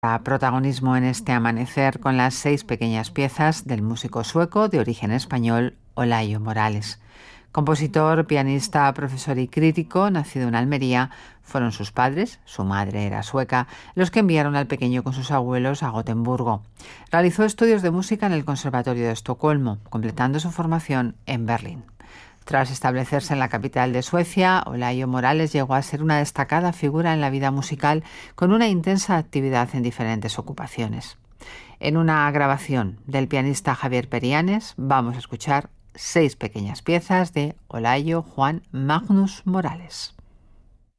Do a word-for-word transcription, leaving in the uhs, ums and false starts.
Protagonismo en este amanecer con las seis pequeñas piezas del músico sueco de origen español Olayo Morales. Compositor, pianista, profesor y crítico, nacido en Almería, fueron sus padres, su madre era sueca, los que enviaron al pequeño con sus abuelos a Gotemburgo. Realizó estudios de música en el Conservatorio de Estocolmo, completando su formación en Berlín. Tras establecerse en la capital de Suecia, Olayo Morales llegó a ser una destacada figura en la vida musical con una intensa actividad en diferentes ocupaciones. En una grabación del pianista Javier Perianes vamos a escuchar seis pequeñas piezas de Olayo Juan Magnus Morales.